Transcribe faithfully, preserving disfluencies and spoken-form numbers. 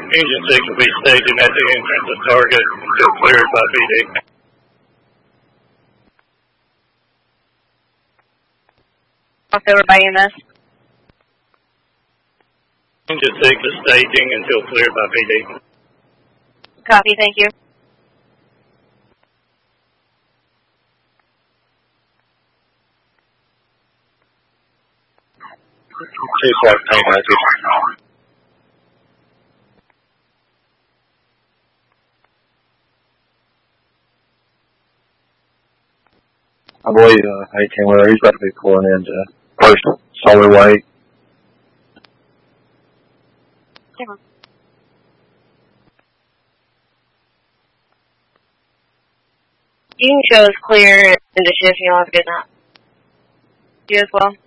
Engine six will be staging at the entrance of target until cleared by B D. Over by E M S. Engine six is staging until cleared by B D. Copy, thank you. Two fourteen, I see. I believe uh, eighteen wheeler, he's about to be pulling into first solar way. Yeah. You can show us clear in the shift, you don't have to get that. You as well.